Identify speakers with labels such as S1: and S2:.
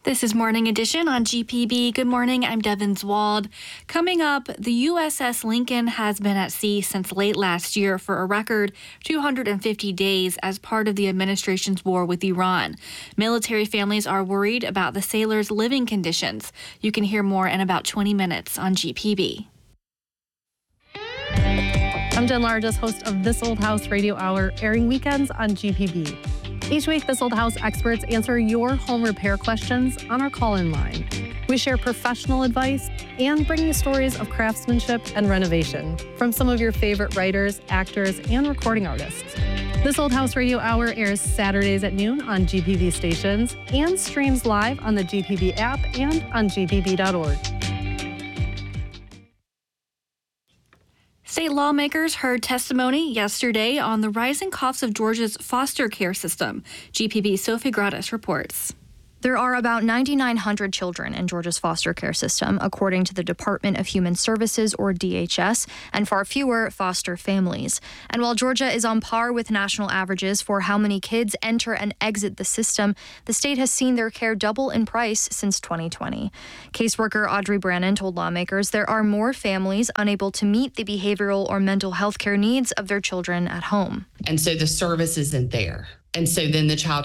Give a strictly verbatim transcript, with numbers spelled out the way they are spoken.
S1: This is Morning Edition on G P B. Good morning, I'm Devin Zwald. Coming up, the U S S Lincoln has been at sea since late last year for a record two hundred fifty days as part of the administration's war with Iran. Military families are worried about the sailors' living conditions. You can hear more in about twenty minutes on G P B.
S2: I'm Jen Largess, host of This Old House Radio Hour, airing weekends on G P B. Each week, This Old House experts answer your home repair questions on our call-in line. We share professional advice and bring you stories of craftsmanship and renovation from some of your favorite writers, actors, and recording artists. This Old House Radio Hour airs Saturdays at noon on G P B stations and streams live on the G P B app and on G P B dot org.
S1: State lawmakers heard testimony yesterday on the rising costs of Georgia's foster care system. G P B's Sophie Gratis reports.
S3: There are about nine thousand nine hundred children in Georgia's foster care system, according to the Department of Human Services, or D H S, and far fewer foster families. And while Georgia is on par with national averages for how many kids enter and exit the system, the state has seen their care double in price since twenty twenty. Caseworker Audrey Brannon told lawmakers there are more families unable to meet the behavioral or mental health care needs of their children at home.
S4: And so the service isn't there. And so then the child